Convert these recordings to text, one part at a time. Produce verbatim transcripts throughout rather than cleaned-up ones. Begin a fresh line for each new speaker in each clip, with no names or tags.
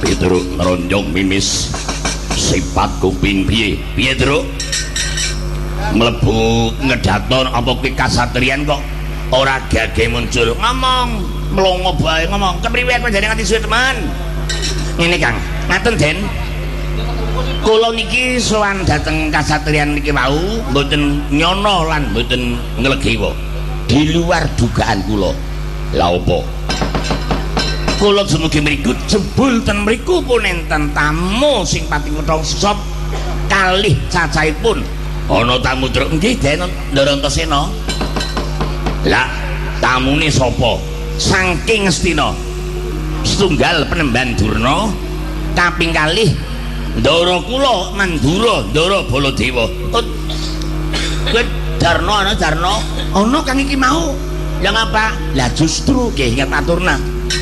piye Truk nronjong mimis sifat kuping piye piye Truk mlebu ngedaton apa ki kasatriyan kok ora gage muncul ngomong mlongo bae ngomong kepriwe panjenengan nganti suwe teman ngene Kang ngaten Den kula niki sowan dhateng kasatriyan niki wau mboten nyono lan mboten nglegewa di luar dugaan kula lha opo kula dumugi mriku jebul ten mriku pun enten tamu sing pati ngetong sop kalih cacahipun ana tamu Truk nggih Den Ndarantasena lah tamune sapa saking Ngastina setunggal Penemban Durna kaping kalih Ndara kula Mandura Ndara Baladewa kowe Darna ana Darna ana kang iki mau lah ngapa lah justru nggih ingat aturna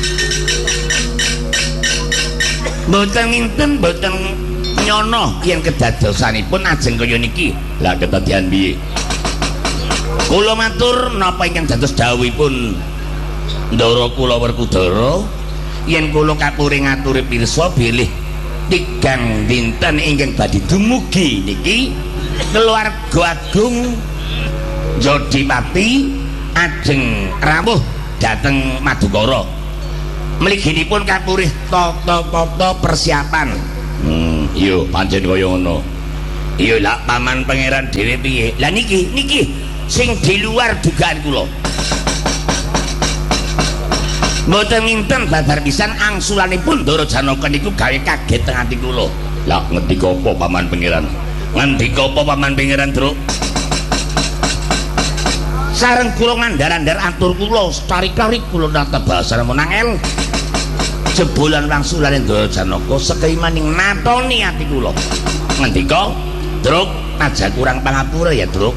mboten nginten mboten nyono yen kedadosanipun ajeng kaya niki lah kedadian piye kula matur napa ingkang dados dawuhipun Ndara kula Werkudara yen kula kapuri ngaturi pirsa bilih tigang dinten ingkang badhe dumugi niki keluarga agung Jodipati ajeng rawuh dhateng Madukara mliginipun kapurih tata-tata persiapan hmm iya pancen kaya ngono iya lah paman pangeran dhewe piye lah niki niki sing di luar dugaan kula mboten minten babar pisan angsulanipun Ndara Janaka niku gawe kaget teng ati kula lah ngendika apa paman pangeran ngendika apa paman pangeran Truk sareng kula ngandar-andar atur kula cari-cari kula nata basa menangel jebolan wangsulane Ndara Janaka sekeimaning natoni ati kula ngendika Truk aja kurang pangapura ya Truk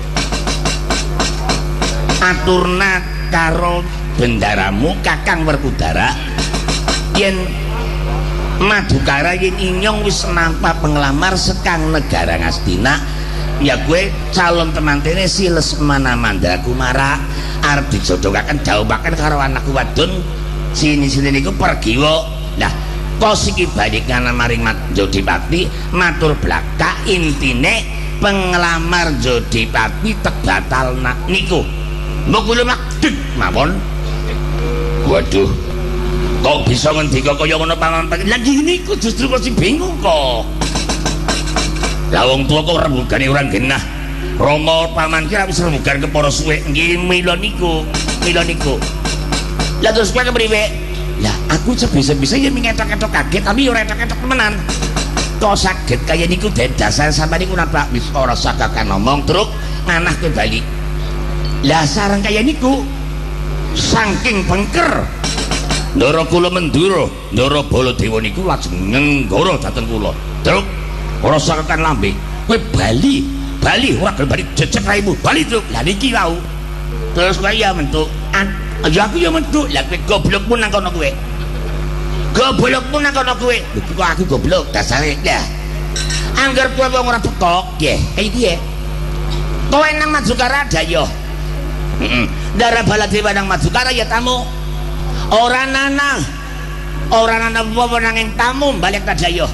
aturna karo bendaramu Kakang Werkudara yen Madukara yen inyong wis nampa penglamar sekang negara Ngastina ya gue calon temantene si Lesmana Mandrakumara arep dijodohaken jauhaken karo anakku wadon sini-sini niku pergi wo lah kos iki balik kana maring Jodipati matur blaka intine penglamar Jodipati tek batal nak niku mbok kula makdeg mawon waduh kok bisa ngendika kaya ngono paman lagi niku justru kok sing bingung kok lah wong tuwa kok rembugane ora genah Rama paman ki wis rembugan kepara suwe nggih mila niku mila niku lah terus kowe kepriwe lah aku sebisa-bisa ya mengetok-etok kaget tapi ora etok-etok temenan kok saged kaya niku dasar sampeyan niku napa wis ora sakakan ngomong Truk manah ke bali lah sareng kaya niku saking bengker Ndara kula Mandura Ndara Baladewa niku lajeng ngenggara dhateng kula Truk ora sakakan lambe kowe bali bali ora gelem bali jejeg raimu bali Truk lah niki wau terus kowe ya mentuk ya aku ya mentuk lah kowe goblokmu nang kono kowe goblokmu nang kono kowe kok aku goblok dasare ya angger kowe wong ora bekok nggih kaya piye kowe nang Madukara daya heeh Ndara Baladewa nang Madukara ya tamu ora nana ora nana apa nanging tamu balik kadaya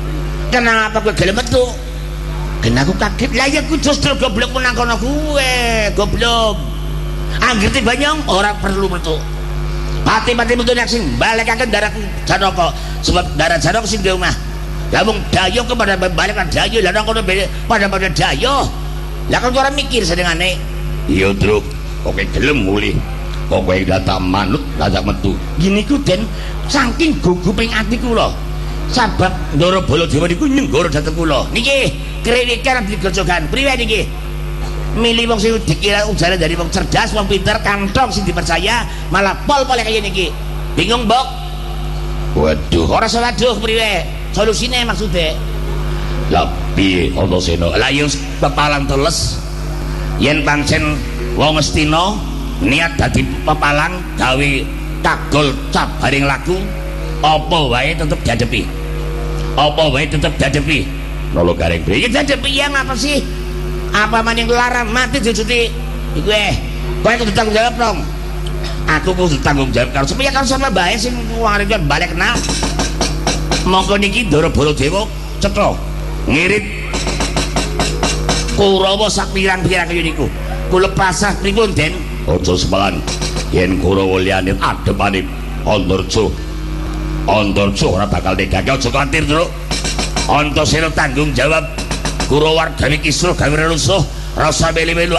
kenapa kowe gelem metu kena aku kaget lah ya ku justru goblok nang kono kowe goblok angger banyong ora perlu metu pati-pati metu nek sing balekaken Ndara Janaka sebab Ndara Janaka sing di omah lah wong daya kepada balik kadaya lah nang kono pada-pada daya lah kan ora mikir sedengane iya Truk kok gelem mulih kok kowe datang manut lajak metu gini ku Den saking guguping ati kula sabab Ndara Baladewa niku nyenggara dhateng kula niki kririkan digojogan priwe niki milih wong sing dikira ujare dari wong cerdas wong pinter kantong sing dipercaya malah pol-pol kaya niki bingung mbok waduh ora sawaduh priwe solusine maksude lha piye Antasena lha yo pepalang teles yen pancen wong Ngastina niat dadi pepalang gawe kagol cabaring laku apa wae tetep diadepi apa wae tetep diadepi nolo garing piye diadepi ya ngapa sih apa maning larang mati dijuti iku eh kowe kudu tanggung jawab dong aku kudu tanggung jawab karo supaya karo sama bae sing wong arep balik nang mongko niki Ndara Baladewa cetha ngirit Kurawa sak pirang-pirang kaya niku kula pasrah pripun Den aja semelan yen Kurawa liyane adepane Antarja Antarja ora bakal negake aja kuwatir Ndara Antasena tanggung jawab Kurawargane Kisra gawe renusuh rasa melu-melu